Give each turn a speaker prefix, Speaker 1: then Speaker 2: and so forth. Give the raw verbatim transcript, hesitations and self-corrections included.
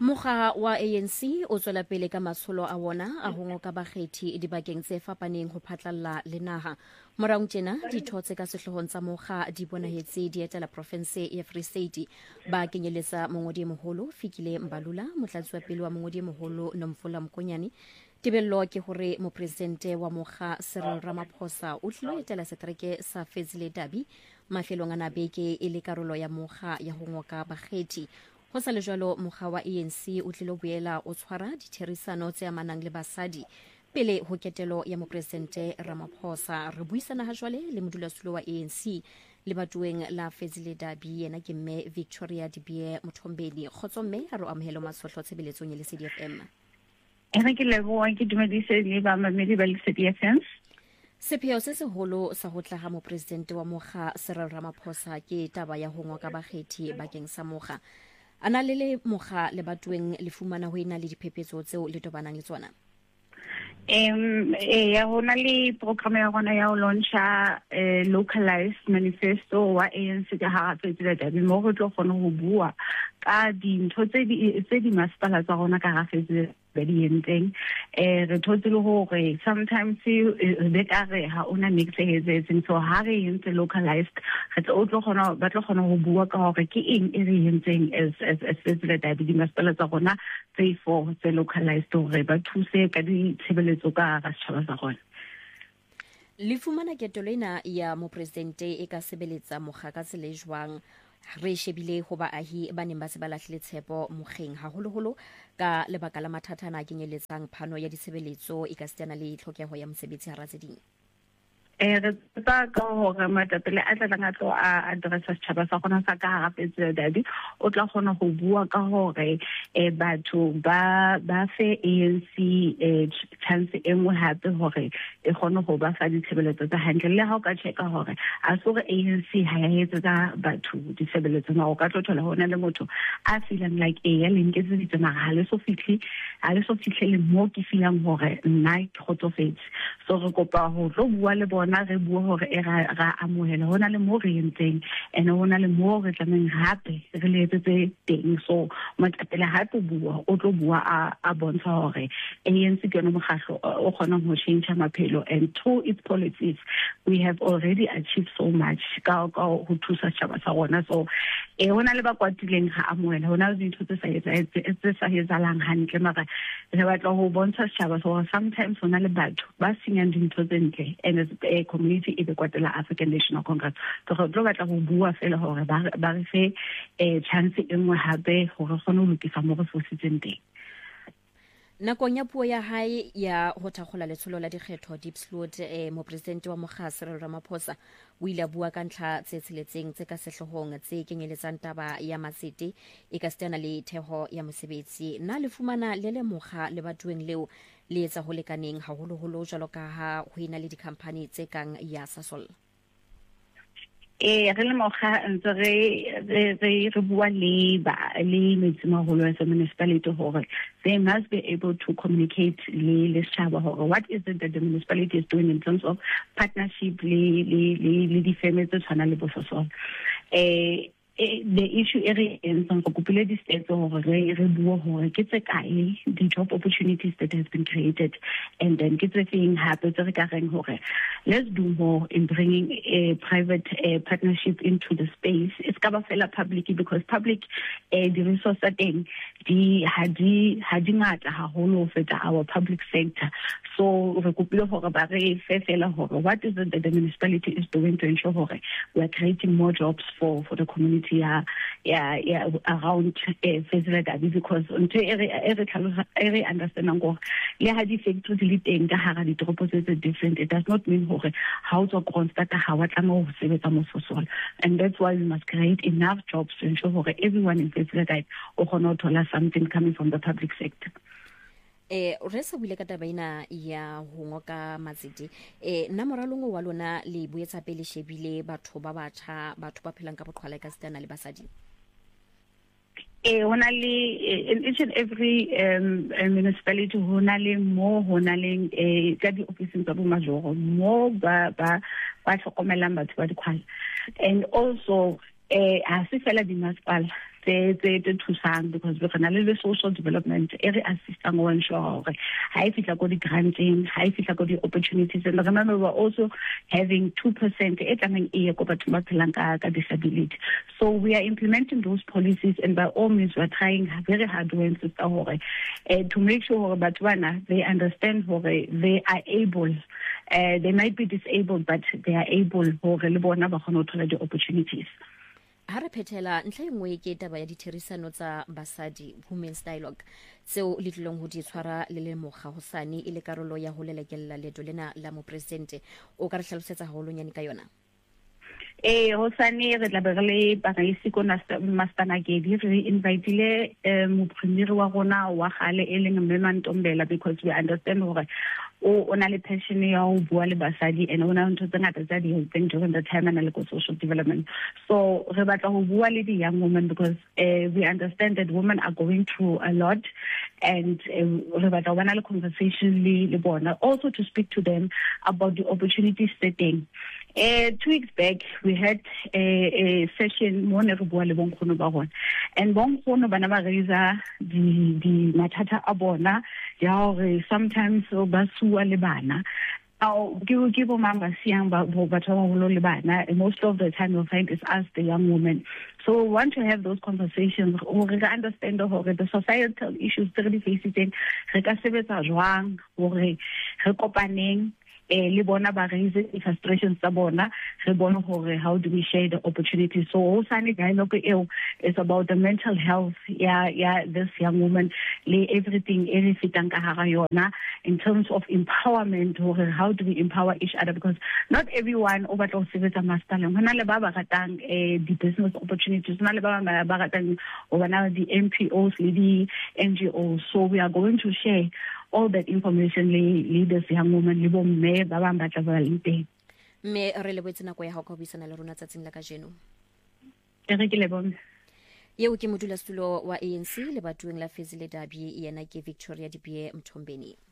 Speaker 1: Mokga wa A N C o tswela pele ka matsholo a wona a ho ngoka bakgethi dibakeng tse fapaneng ho phatlalla le naha. Morao tjena ditho tse ka sehlohong tsa mokga di bonahetse di etela province ya Free State ba kenyeletsa mongodi moholo Fikile Mbalula, motlatsi wa pele wa mongodi moholo Nomvula Mkonyane. Tebello ke hore mopresidente wa mokga Cyril Ramaphosa o tlilo etela setereke sa Fezile Dabi mafelong a beke e le karolo ya mokga ya ho ngoka bakgethi. Ho sa le jwalo mokga wa A N C o tlilo boela o tshwara ditherisano tse amanang le basadi pele ho ketelo ya mopresidente Ramaphosa. Re buisana ha jwale le modulasetulo wa A N C le batueng la Fezile Dabi yena ke mme Victoria Dibie Mothombeni. Khotso mme ha re amohela masohlo tshebeletsong le C D F M.
Speaker 2: Ena ke leboha ke dumedise le ba mamedi ba le C D F M.
Speaker 1: Sepheo se seholo sa ho tla ha mopresidente wa mokga Cyril Ramaphosa ke taba ya ho ngoka bakgethi bakeng sa mokga. Ana le le mokga le batueng le fumana ho ina le diphephetso tseo le tobanang le tsona.
Speaker 2: Um, eh, ya hona le program ya rona ya ho launcha eh, localized manifesto wa A N C ka ha Fezile Dabi mo go tlo kgona ho bua ka dintho tse di tse di masepala tsa rona ka ha Fezile ba di entseng. Eh re thotse le hore sometimes be ka re ha ona mix e etseng, so ha re entse localized re tlo tlo kgona ba tlo kgona ho bua ka hore ke eng e re entseng as as as Fezile Dabi di masepala tsa rona tse for tse localized hore ba thuse ka di tshebeletso ka ga setjhaba sa rona.
Speaker 1: Le fumana ketelo ena ya mopresidente e ka sebeletsa mokga ka tsela e jwang re shebile ho baahi ba neng ba se ba lahlile tshepo mokgeng haholoholo ka lebaka la mathata ana a kenyeletsang phano ya ditshebeletso e ka sitana le tlhokeho ya mosebetsi hara tse ding.
Speaker 2: Eh re tsa ka hore matapele a tla nga tlo a addressa setjhaba sa gona sa ka hara Fezile Dabi o tla kgona go bua ka hore eh batho ba ba fe A N C eh chance e nngwe hape hore e kgone go ba fa ditshebeletso tsa hantle le ha o ka checka hore a so re A N C ha ya etsa batho ditshebeletso na o ka tlothola hona le motho a feeling like e ya lengetse ditse mara ha le so fihle ha le so fihle le mo ke feeling hore nna ke khotsofetse, so re kopa ho tlo bua le bona re bua hore e ra ra amohela hona le mo re entseng ene hona le mo re tlameng hape re le etsetse teng, so matapele hape bua o tlo bua a a bontsha hore A N C ke no mogahlo o kgona ho change maphelo, and through its policies we have already achieved so much ka ka ho thusa setjhaba sa rona. So e hona le ba kwatileng ha amohela hona le dintho tse sa etsang tse sa etsalang hantle mara re batla ho bontsha setjhaba so sometimes hona le batho ba senyang dintho tse ntle and as a community e be kwatela African National Congress so re tlo batla ho bua fela hore ba ba re fe eh chance e nngwe hape hore re kgone ho lokisa mo re fositseng teng.
Speaker 1: Nakong ya puo ya hae ya ho thakgola letsholo la dikgetho Diepsloot eh mopresidente wa mokga Cyril Ramaphosa o ile bua ka ntlha tse tsheletseng tse ka sehlohong tse kenyeletsang taba ya matsete e ka stana le theho ya mosebetsi na le fumana le le mokga le batueng leo le etsa ho lekaneng haholoholo jwalo ka ha ho ina le dikhampani tse kang ya Sasol.
Speaker 2: Eh re le mokga ntse re re re bua le ba le metsimaholo ya municipality hore they must be able to communicate le le setjhaba hore what is it that the municipality is doing in terms of partnership le le le di firms tse tshwana le bo Sasol. Eh the issue area in some kopile di states hore re re bua hore ke tse kae the job opportunities that has been created, and then ke tse thing happens re ka reng hore let's do more in bringing a private uh, partnership into the space. It's ka ba fela public because public uh, the resource thing di ha di ha di ngata haholo feta our public sector, so re kopile hore ba re fe fela hore what is it that the municipality is doing to ensure hore we are creating more jobs for for the community yeah yeah yeah around uh, Fezile Dabi, because until every every every understanding go le ha di factory di teng ka hara di toropo tse different, it does not mean hore how to constact how wa tla mo sebetsa mo Sasol, and that's why we must create enough jobs to ensure hore everyone in Fezile Dabi o kgona ho thola something coming from the public sector.
Speaker 1: Eh re sa bile ka taba ina ya ho ngoka matsete eh nna moralong wa lona le buetsa pele shebile batho ba batjha batho ba phelang ka boqhwala ka stana le basadi.
Speaker 2: Eh hona le in each and every um, municipality hona le mo hona le eh ka di offices tsa bo majoro mo ba ba ba hlokomelang batho ba dikhwala, and also eh ha se fela di masipala tse tse thusang, because we can le social development e re assistant go ensure hore ha e fitla go di granting, ha e fitla go di opportunities. And remember, we're also having two percent e tlameng e go batho ba phelang ka disability. So we are implementing those policies, and by all means we're trying very hard to insist hore uh, to make sure batho bana they understand hore they are able, uh, they might be disabled but they are able hore le bona ba kgona ho thola di opportunities.
Speaker 1: Ha re phethela ntlha engwe ke taba ya ditherisano tsa basadi, women's dialogue, tseo le tlilong ho di tshwara le le mogga hosane e le karolo ya ho lelekella leto lena la mopresidente. O ka re hlalosetsa haholonyane ka yona?
Speaker 2: Eh hosane re tla be re le bagaisi ko Mastanagedi re invitele mo premier wa rona wa gale e leng Mme Ntombela, because we understand hore o ona le passion ya ho bua le basadi and ona ntho tse ngata tsa di helping during the time and le social development. So re batla ho bua le di young women, because uh, we understand that women are going through a lot, and uh, re batla ho bana le conversation le le bona, also to speak to them about the opportunities setting. Uh, two weeks back, we had a, a session mo ne re bua le bonkgono ba rona, and bonkgono bana ba raisa di di mathata a bona ya hore sometimes ba sua le bana. Now, give give mama siang ba batho ba holo le bana, and most of the time you'll find it's us, the young women. So we want to have those conversations or re understand hore the societal issues tse re facing re ka sebetsa jwang hore re kopaneng eh le bona ba raise the frustrations tsa bona, re bona hore how do we share the opportunities. So hosane dialogue eo is about the mental health yeah yeah this young woman, le everything every fitang ka hara yona in terms of empowerment, or how do we empower each other, because not everyone over to sebetsa mastaleng hona le ba ba ratang eh the business opportunities, hona le ba ba ratang over now the N P Os le di N G Os. So we are going to share all that information le leaders young women le bo mme ba ba batla ba le teng.
Speaker 1: Me re le botse nako ya ha go buisana le rona tsatsing la ka jeno.
Speaker 2: Ke re ke le bona
Speaker 1: yeo ke modulasetulo wa A N C le batueng la Fezile Dabi yena ke Victoria Dipie Mthombeni.